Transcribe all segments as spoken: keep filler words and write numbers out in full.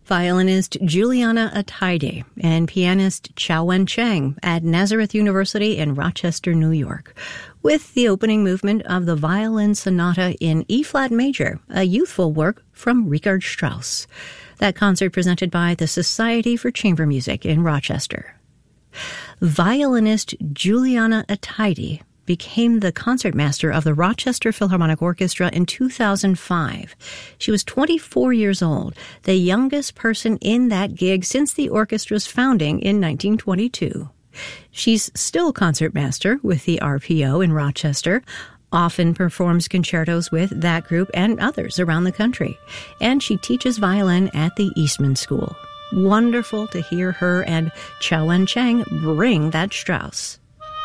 Violinist Juliana Ataide and pianist Chao-Wen Chang at Nazareth University in Rochester, New York, with the opening movement of the Violin Sonata in E-flat major, a youthful work from Richard Strauss. That concert presented by the Society for Chamber Music in Rochester. Violinist Juliana Ataide became the concertmaster of the Rochester Philharmonic Orchestra in two thousand five. She was twenty-four years old, the youngest person in that gig since the orchestra's founding in nineteen twenty-two. She's still concertmaster with the R P O in Rochester, often performs concertos with that group and others around the country, and she teaches violin at the Eastman School. Wonderful to hear her and Chao-Wen Chang bring that Strauss.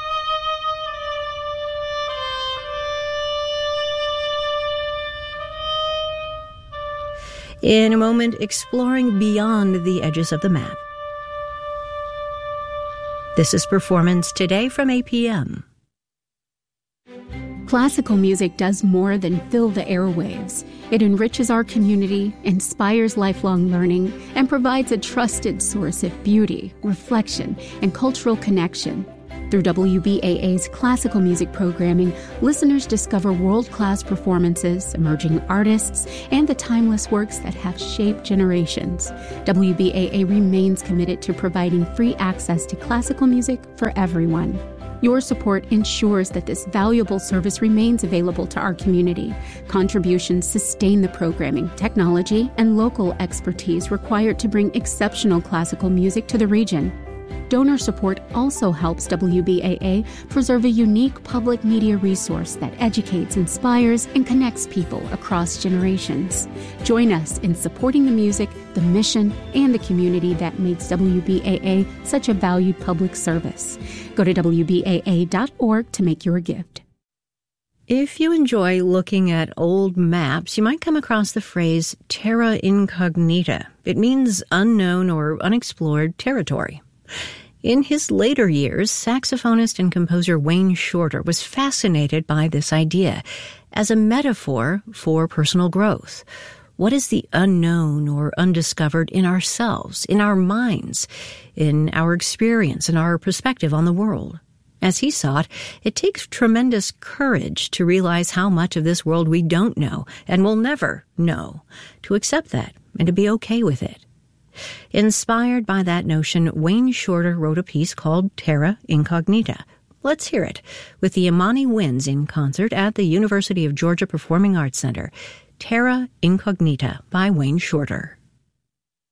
In a moment, exploring beyond the edges of the map. This is Performance Today from A P M. Classical music does more than fill the airwaves. It enriches our community, inspires lifelong learning, and provides a trusted source of beauty, reflection, and cultural connection. Through W B A A's classical music programming, listeners discover world-class performances, emerging artists, and the timeless works that have shaped generations. W B A A remains committed to providing free access to classical music for everyone. Your support ensures that this valuable service remains available to our community. Contributions sustain the programming, technology, and local expertise required to bring exceptional classical music to the region. Donor support also helps W B A A preserve a unique public media resource that educates, inspires, and connects people across generations. Join us in supporting the music, the mission, and the community that makes W B A A such a valued public service. Go to W B A A dot org to make your gift. If you enjoy looking at old maps, you might come across the phrase terra incognita. It means unknown or unexplored territory. In his later years, saxophonist and composer Wayne Shorter was fascinated by this idea as a metaphor for personal growth. What is the unknown or undiscovered in ourselves, in our minds, in our experience, in our perspective on the world? As he saw it, it takes tremendous courage to realize how much of this world we don't know and will never know, to accept that and to be okay with it. Inspired by that notion, Wayne Shorter wrote a piece called Terra Incognita. Let's hear it with the Imani Winds in concert at the University of Georgia Performing Arts Center. Terra Incognita by Wayne Shorter.